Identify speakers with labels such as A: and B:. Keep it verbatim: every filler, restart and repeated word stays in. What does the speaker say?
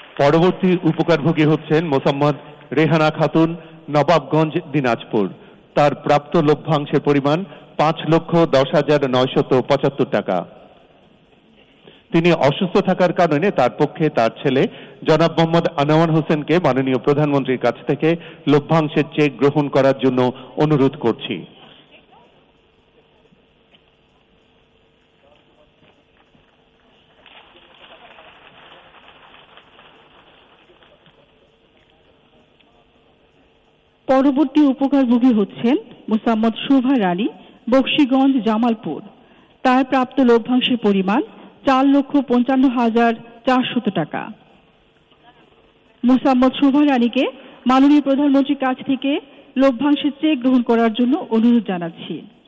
A: পরবর্তী উপকারভোগী হচ্ছেন মোসাম্মদ রেহানা খাতুন, নবাবগঞ্জ, দিনাজপুর। তার প্রাপ্ত লভ্যাংশের পরিমাণ পাঁচ লক্ষ দশ হাজার নয়শত পঁচাত্তর টাকা। তিনি অসুস্থ থাকার কারণে তার পক্ষে তার ছেলে জনাব মোহাম্মদ আনোয়ার হোসেনকে মাননীয় প্রধানমন্ত্রীর কাছ থেকে লভ্যাংশের চেক গ্রহণ করার জন্য অনুরোধ করছি।
B: পরবর্তী উপকারভোগী হচ্ছেন মোসাম্মদ শোভা রানী, বকশীগঞ্জ, জামালপুর। তার প্রাপ্ত লভ্যাংশের পরিমাণ চার লক্ষ পঞ্চান্ন হাজার চারশত টাকা। মোসাম্মদ শোভা রানীকে মাননীয় প্রধানমন্ত্রীর কাছ থেকে লভ্যাংশের চেক গ্রহণ করার জন্য অনুরোধ জানাচ্ছি।